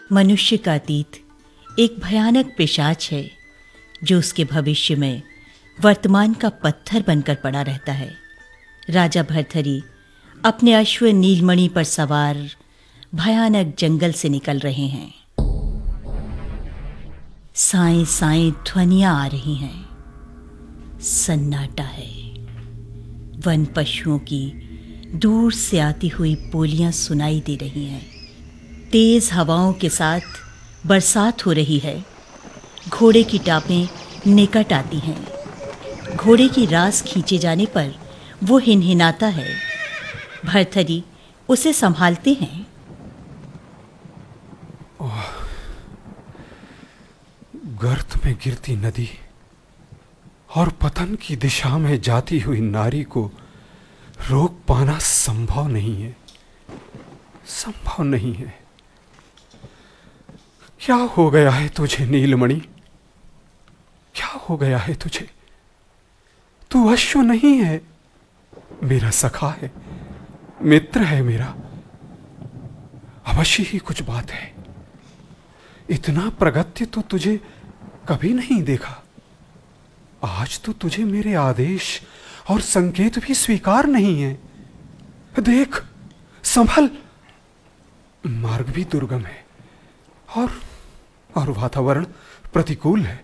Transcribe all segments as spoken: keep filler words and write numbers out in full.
मनुष्य का अतीत एक भयानक पिशाच है जो उसके भविष्य में वर्तमान का पत्थर बनकर पड़ा रहता है। राजा भर्तहरि अपने अश्व नीलमणि पर सवार भयानक जंगल से निकल रहे हैं। साएं साएं ध्वनियां आ रही हैं। सन्नाटा है। वन पशुओं की दूर से आती हुई बोलियां सुनाई दे रही हैं। तेज हवाओं के साथ बरसात हो रही है। घोड़े की टापें निकट आती हैं। घोड़े की रास खींचे जाने पर वो हिनहिनाता है। भर्तहरि उसे संभालते हैं। गर्त में गिरती नदी और पतन की दिशा में जाती हुई नारी को रोक पाना संभव नहीं है, संभव नहीं है। क्या हो गया है तुझे नीलमणि? क्या हो गया है तुझे? तू अश्व नहीं है, मेरा सखा है, मित्र है मेरा। अवश्य ही कुछ बात है। इतना प्रगत्य तो तुझे कभी नहीं देखा। आज तो तुझे मेरे आदेश और संकेत भी स्वीकार नहीं है। देख, संभल। मार्ग भी दुर्गम है और और वातावरण प्रतिकूल है।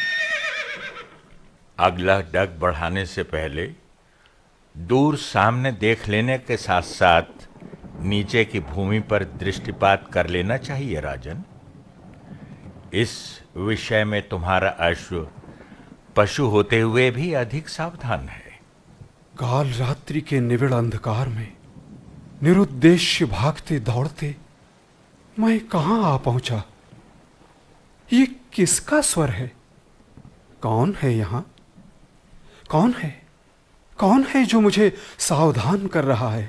अगला डग बढ़ाने से पहले दूर सामने देख लेने के साथ साथ नीचे की भूमि पर दृष्टिपात कर लेना चाहिए राजन। इस विषय में तुम्हारा अश्व पशु होते हुए भी अधिक सावधान है। काल रात्रि के निविड़ अंधकार में निरुद्देश्य भागते दौड़ते मैं कहां आ पहुंचा? ये किसका स्वर है? कौन है यहां? कौन है? कौन है जो मुझे सावधान कर रहा है?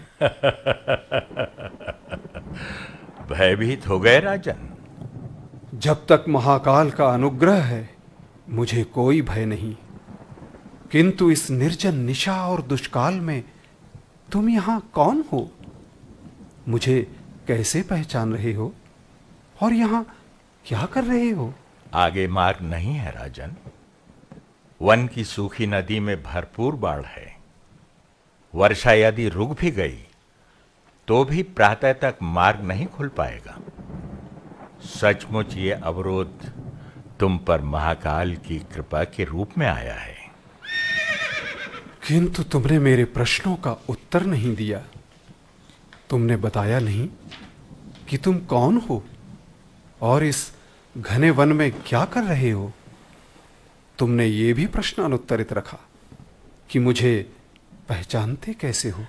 भयभीत हो गए राजन? जब तक महाकाल का अनुग्रह है मुझे कोई भय नहीं, किंतु इस निर्जन निशा और दुष्काल में तुम यहां कौन हो? मुझे कैसे पहचान रहे हो और यहां क्या कर रहे हो? आगे मार्ग नहीं है राजन। वन की सूखी नदी में भरपूर बाढ़ है। वर्षा यदि रुक भी गई तो भी प्रातः तक मार्ग नहीं खुल पाएगा। सचमुच ये अवरोध तुम पर महाकाल की कृपा के रूप में आया है। किंतु तुमने मेरे प्रश्नों का उत्तर नहीं दिया। तुमने बताया नहीं कि तुम कौन हो और इस घने वन में क्या कर रहे हो। तुमने ये भी प्रश्न अनुत्तरित रखा कि मुझे पहचानते कैसे हो।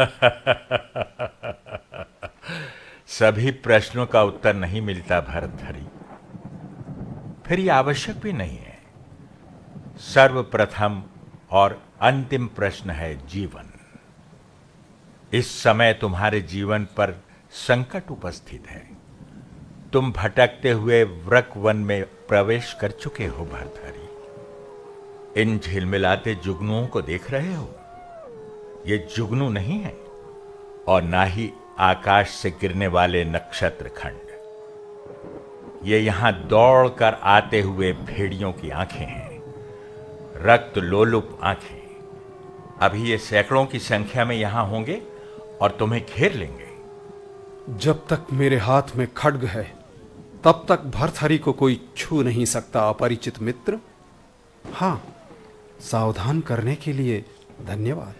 सभी प्रश्नों का उत्तर नहीं मिलता भर्तहरि, फिर यह आवश्यक भी नहीं है। सर्वप्रथम और अंतिम प्रश्न है जीवन। इस समय तुम्हारे जीवन पर संकट उपस्थित है। तुम भटकते हुए वृक वन में प्रवेश कर चुके हो भर्तहरि। इन झिलमिलाते जुगनुओं को देख रहे हो? ये जुगनू नहीं है और ना ही आकाश से गिरने वाले नक्षत्र खंड। ये यहां दौड़कर आते हुए भेड़ियों की आंखें हैं, रक्त लोलुप आंखें। अभी ये सैकड़ों की संख्या में यहां होंगे और तुम्हें घेर लेंगे। जब तक मेरे हाथ में खड्ग है तब तक भर्तहरि को कोई छू नहीं सकता अपरिचित मित्र। हां, सावधान करने के लिए धन्यवाद।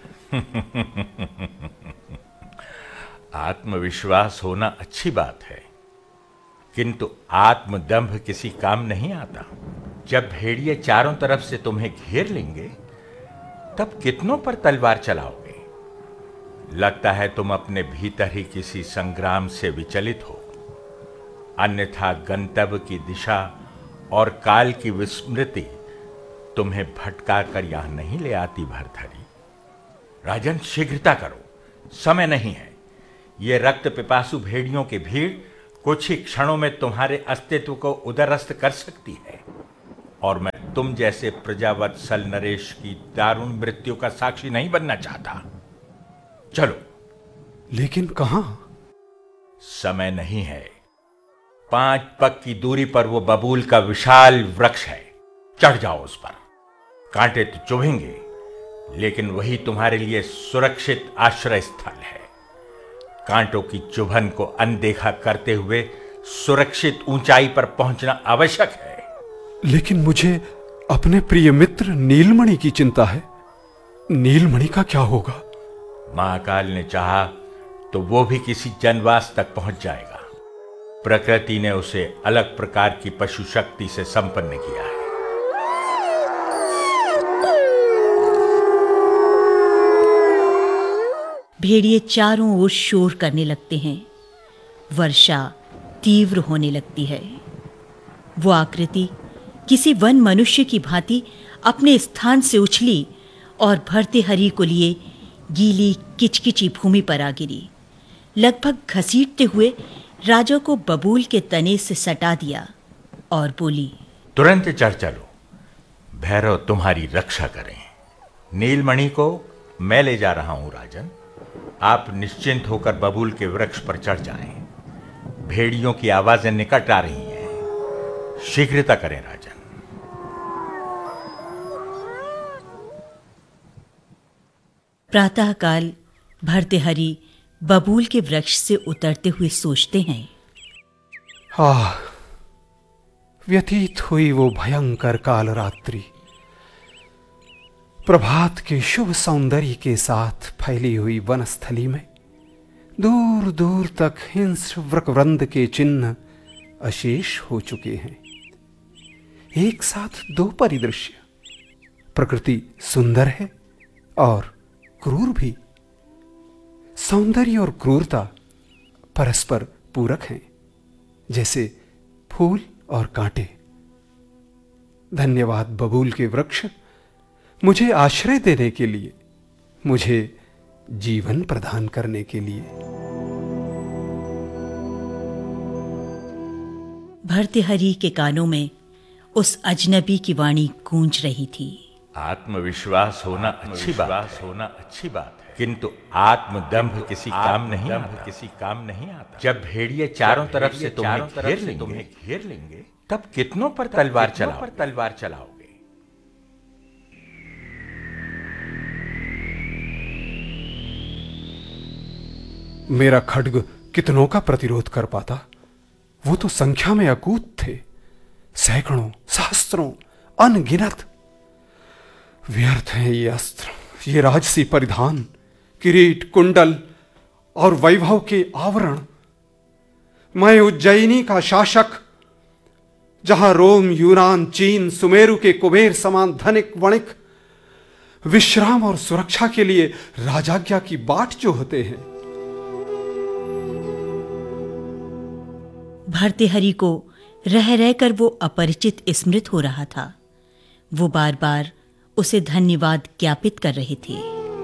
आत्मविश्वास होना अच्छी बात है, किंतु आत्मदंभ किसी काम नहीं आता। जब भेड़िए चारों तरफ से तुम्हें घेर लेंगे तब कितनों पर तलवार चलाओगे? लगता है तुम अपने भीतर ही किसी संग्राम से विचलित हो, अन्यथा गंतव्य की दिशा और काल की विस्मृति तुम्हें भटका कर यहां नहीं ले आती भर्तहरि। राजन, शीघ्रता करो, समय नहीं है। ये रक्त पिपासु भेड़ियों की भीड़ कुछ ही क्षणों में तुम्हारे अस्तित्व को उदरस्त कर सकती है और मैं तुम जैसे प्रजावत्सल नरेश की दारुण मृत्यु का साक्षी नहीं बनना चाहता। चलो। लेकिन कहां? समय नहीं है। पांच पग की दूरी पर वो बबूल का विशाल वृक्ष है। चढ़ जाओ उस पर। कांटे तो चुभेंगे, लेकिन वही तुम्हारे लिए सुरक्षित आश्रय स्थल है। कांटों की चुभन को अनदेखा करते हुए सुरक्षित ऊंचाई पर पहुंचना आवश्यक है। लेकिन मुझे अपने प्रिय मित्र नीलमणि की चिंता है। नीलमणि का क्या होगा? महाकाल ने चाहा तो वो भी किसी जनवास तक पहुंच जाएगा। प्रकृति ने उसे अलग प्रकार की पशु शक्ति से संपन्न किया है। भेड़िए चारों ओर शोर करने लगते हैं। वर्षा तीव्र होने लगती है। वो आकृति किसी वन मनुष्य की भांति अपने स्थान से उछली और भर्तृहरि को लिए गीली किचकिची भूमि पर आ गिरी। लगभग घसीटते हुए राजा को बबूल के तने से सटा दिया और बोली, तुरंत चढ़ चलो, भैरव तुम्हारी रक्षा करें। नीलमणि को मैं ले जा रहा हूं राजन। आप निश्चिंत होकर बबूल के वृक्ष पर चढ़ जाएं। भेड़ियों की आवाजें निकट आ रही हैं। शीघ्रता करें राजन। प्रातःकाल भर्तृहरि बबूल के वृक्ष से उतरते हुए सोचते हैं, आह, व्यतीत हुई वो भयंकर काल रात्रि। प्रभात के शुभ सौंदर्य के साथ फैली हुई वनस्थली में दूर दूर तक हिंस्र वृकवृंद के चिन्ह अशेष हो चुके हैं। एक साथ दो परिदृश्य। प्रकृति सुंदर है और क्रूर भी। सौंदर्य और क्रूरता परस्पर पूरक हैं, जैसे फूल और कांटे। धन्यवाद बबूल के वृक्ष, मुझे आश्रय देने के लिए, मुझे जीवन प्रदान करने के लिए। भर्तृहरि के कानों में उस अजनबी की वाणी गूंज रही थी। आत्मविश्वास होना अच्छी बात होना अच्छी बात है, किंतु आत्मदंभ किसी काम नहीं आता किसी काम नहीं आता। जब भेड़िए चारों तरफ से तुम्हें घेर लेंगे तुम्हें घेर लेंगे तब कितनों पर तलवार चलाओ पर तलवार चलाओगे। मेरा खड्ग कितनों का प्रतिरोध कर पाता? वो तो संख्या में अकूत थे, सैकड़ों सहस्त्रों अनगिनत। व्यर्थ हैं ये अस्त्र, ये राजसी परिधान, किरीट, कुंडल और वैभव के आवरण। मैं उज्जैनी का शासक, जहां रोम, यूनान, चीन, सुमेरु के कुबेर समान धनिक वणिक विश्राम और सुरक्षा के लिए राजाज्ञा की बाट जो होते हैं। भर्तृहरि को रह रहकर वो अपरिचित स्मृत हो रहा था। वो बार बार उसे धन्यवाद ज्ञापित कर रहे थे।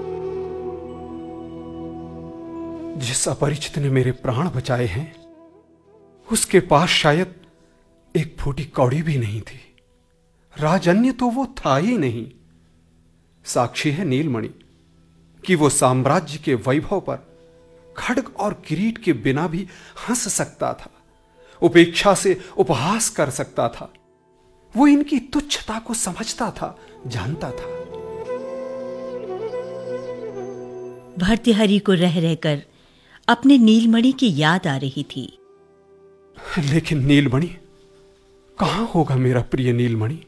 जिस अपरिचित ने मेरे प्राण बचाए हैं, उसके पास शायद एक फूटी कौड़ी भी नहीं थी। राजन्य तो वो था ही नहीं। साक्षी है नीलमणि कि वो साम्राज्य के वैभव पर खड्ग और किरीट के बिना भी हंस सकता था, उपेक्षा से उपहास कर सकता था। वो इनकी तुच्छता को समझता था, जानता था। भर्तृहरि को रह रहकर अपने नीलमणि की याद आ रही थी। लेकिन नीलमणि कहां होगा? मेरा प्रिय नीलमणि।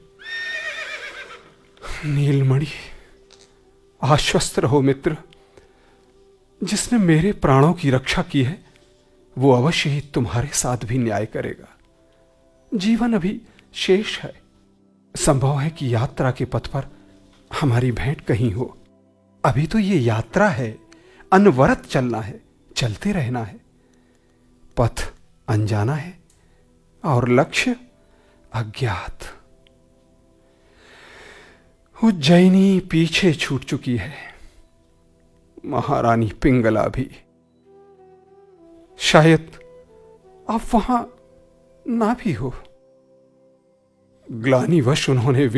नीलमणि, आश्वस्त रहो मित्र। जिसने मेरे प्राणों की रक्षा की है, वो अवश्य ही तुम्हारे साथ भी न्याय करेगा। जीवन अभी शेष है। संभव है कि यात्रा के पथ पर हमारी भेंट कहीं हो। अभी तो ये यात्रा है, अनवरत चलना है, चलते रहना है। पथ अनजाना है और लक्ष्य अज्ञात। उज्जैनी पीछे छूट चुकी है, महारानी पिंगला भी। शायद अब वहां ना भी हो। ग्लानिवश उन्होंने